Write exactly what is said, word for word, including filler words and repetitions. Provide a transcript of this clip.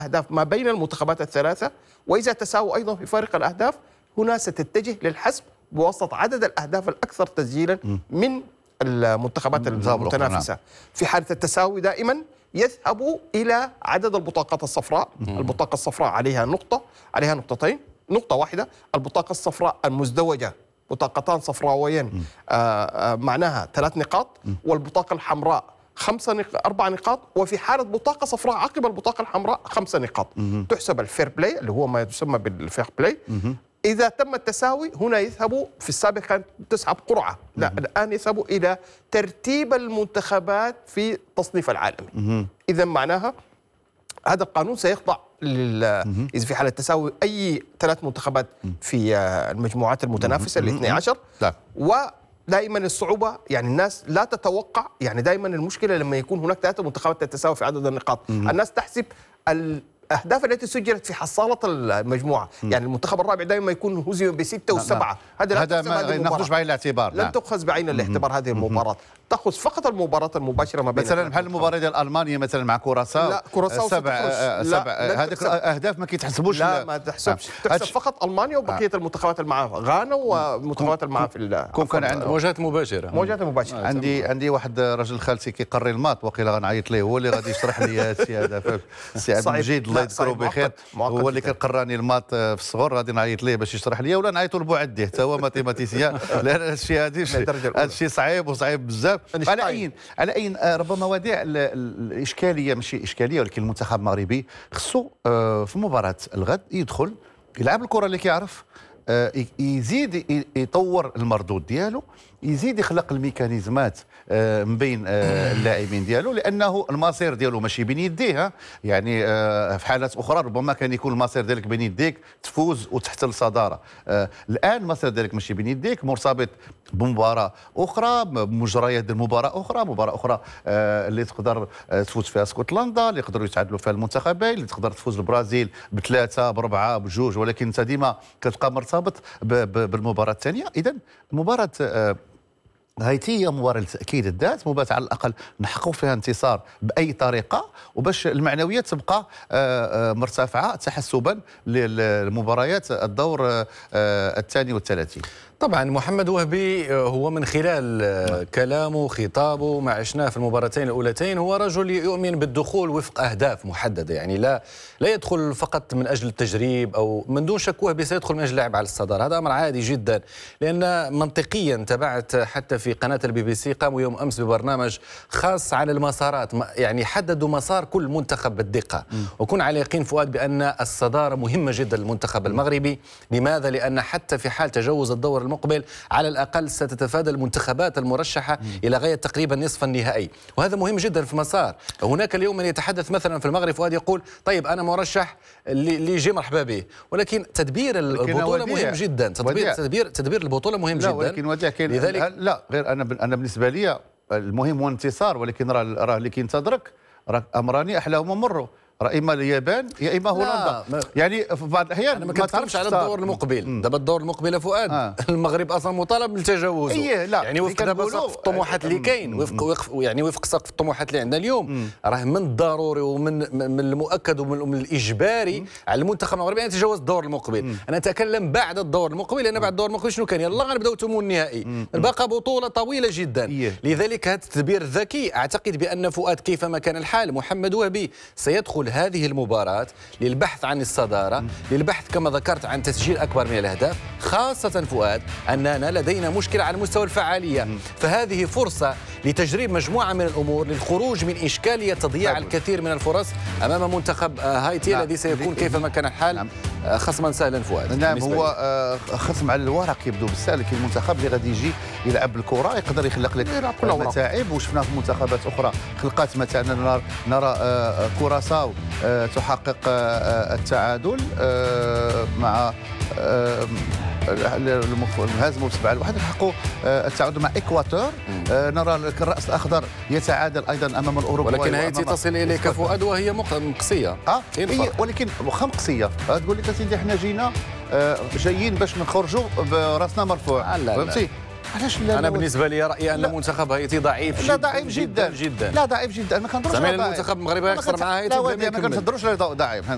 أهداف ما بين المنتخبات الثلاثة، وإذا تساووا أيضا في فارق الأهداف هنا ستتجه للحسم بواسطة عدد الأهداف الأكثر تسجيلا من المنتخبات المتنافسة. في حالة التساوي دائما يذهب إلى عدد البطاقات الصفراء. البطاقة الصفراء عليها نقطة، عليها نقطتين، نقطة واحدة. البطاقة الصفراء المزدوجة بطاقتان صفراويين آه معناها ثلاث نقاط، والبطاقة الحمراء خمسة نق... أربع نقاط، وفي حالة بطاقة صفراء عقب البطاقة الحمراء خمسة نقاط. تحسب الفير بلاي اللي هو ما يسمى بالفير بلاي. إذا تم التساوي هنا يذهبوا، في السابق كانت تسحب قرعة، لا الآن يذهبوا إلى ترتيب المنتخبات في التصنيف العالمي. إذا معناها هذا القانون سيخضع لل... إذا في حالة تساوي أي ثلاث منتخبات في المجموعات المتنافسة الاثني عشر. ودائما الصعوبة يعني الناس لا تتوقع، يعني دائما المشكلة لما يكون هناك ثلاثة منتخبات تتساوي في عدد النقاط، الناس تحسب ال الأهداف التي سجلت في حصالة المجموعة. يعني المنتخب الرابع دائما يكون هزم بستة وسبعة. هذا هذا ما ناخذش بعين الاعتبار. لن تؤخذ بعين الاعتبار هذه المباراة، تأخذ فقط المباراة المباشرة ما بين مثلا بحال المباراة ديال ألمانيا مثلا مع كوراساو. لا كوراساو سبع سبع هذيك الأهداف ما كيتحسبوش. لا ما تحسبش، تحسب فقط ألمانيا وبقية المنتخبات اللي معها غانا والمنتخبات اللي معها في كون كان عنده مواجهات مباشرة. مواجهات مباشرة. عندي عندي واحد راجل خالتي كيقري الماط، وقيلا غنعيط ليه، هو اللي غادي يشرح لي هذا الشيء هذا. السي عبد المجيد الله يذكره بخير، هو اللي كيقراني الماط في الصغر، غادي نعيط ليه باش يشرح لي، ولا نعيطوا لبوعديه حتى هو ماتيماتيسيان، لان هذا الشيء هذا الشيء صعيب وصعيب بزاف. على اي على اي ربما مواضيع الاشكاليه، ماشي اشكاليه ولكن المنتخب المغربي خصو في مباراه الغد يدخل يلعب الكره اللي كيعرف، يزيد يطور المردود ديالو، يزيد يخلق الميكانيزمات من بين اللاعبين ديالو، لانه المصير ديالو ماشي بين يديه. يعني في حالات اخرى ربما كان يكون المصير ديالك بين يديك تفوز وتحت الصداره. الان المصير ديالك ماشي بين يديك، مرتبط بمباراه اخرى، بمجريات المباراه اخرى، مباراه اخرى اللي تقدر تفوز فيها اسكتلندا، اللي يقدروا يتعادلوا فيها المنتخبين، اللي تقدر تفوز البرازيل بثلاثه بربعه بجوج، ولكن انت ديما كتبقى مرتبط بالمباراه الثانيه. اذا مباراه هايتي هي مباراة لتأكيد الذات، مباراة على الأقل نحققوا فيها انتصار بأي طريقة، وباش المعنويات تبقى مرتفعة تحسبا للمباريات الدور الثاني والثلاثين. طبعا محمد وهبي هو من خلال كلامه خطابه ما عشناه في المباراتين الاولتين هو رجل يؤمن بالدخول وفق اهداف محدده، يعني لا لا يدخل فقط من اجل التجريب، او من دون شك وهبي سيدخل من اجل اللعب على الصداره. هذا امر عادي جدا، لان منطقيا تابعت حتى في قناه البي بي سي قاموا يوم امس ببرنامج خاص عن المسارات، يعني حددوا مسار كل منتخب بالدقه، وكن على يقين فؤاد بان الصداره مهمه جدا للمنتخب المغربي. لماذا؟ لان حتى في حال تجاوز الدور المقبل على الأقل ستتفادى المنتخبات المرشحة إلى غاية تقريبا نصف النهائي، وهذا مهم جدا في مسار. هناك اليوم من يتحدث مثلا في المغرب فؤاد يقول طيب أنا مرشح اللي يجي مرحبا به، ولكن تدبير البطولة مهم جدا، تدبير تدبير تدبير البطولة مهم لا جدا. ولكن لذلك لا غير أنا أنا بالنسبة لي المهم هو الانتصار، ولكن راه راه اللي كينتظرك راه أمران أحلاهما مروا، راه اما اليابان يا اما هولندا. يعني في بعض الاحيان انا ما كنتكلمش على الدور المقبل. دابا الدور المقبل فؤاد آه. المغرب اصلا مطالب بالتجاوز، إيه يعني وفق دابا سقف الطموحات اللي كاين، وفق وفق يعني وفق سقف الطموحات اللي عندنا اليوم، راه من الضروري ومن من المؤكد ومن الاجباري مم. على المنتخب المغربي ان يتجاوز الدور المقبل. مم. انا اتكلم بعد الدور المقبل، لان بعد الدور المقبل شنو كان؟ يلا غنبداو ثمن النهائي، باقا بطوله طويله جدا. إيه. لذلك هذا التدبير الذكي اعتقد بان فؤاد كيفما كان الحال محمد وهبي سيدخل هذه المباراة للبحث عن الصدارة، للبحث كما ذكرت عن تسجيل أكبر من الأهداف، خاصة فؤاد أننا لدينا مشكلة على مستوى الفعالية، فهذه فرصة لتجريب مجموعة من الأمور للخروج من إشكالية تضييع الكثير من الفرص أمام منتخب هايتي الذي سيكون كيفما كان الحال خصما سهلا فؤاد. نعم هو خصم على الورق يبدو بالسهل، لكن المنتخب اللي غادي يجي يلعب بالكرة يقدر يخلق لك متاعب، وشفنا في منتخبات أخرى خلقات مثلا نرى كوراساو تحقق التعادل مع هزموا بسبعة لواحد، يحققوا التعادل مع إكواتور. نرى الرأس الأخضر يتعادل أيضا أمام الأوروغواي، ولكن هايتي تصل إليك فؤاد وهي مقصية. اه ولكن واخا مقصية تقول لك سيدي احنا جينا جايين باش نخرجوا براسنا مرفوع، فهمتي؟ علاش لا؟ انا بالنسبه لي رايي ان منتخب هايتي ضعيف لا جدا ضعيف جدا جدا, جدا. لا ضعيف جدا، ما كنهضروش على المنتخب المغربي يخسر مع هايتي لا ما كنهضروش على ضعيف.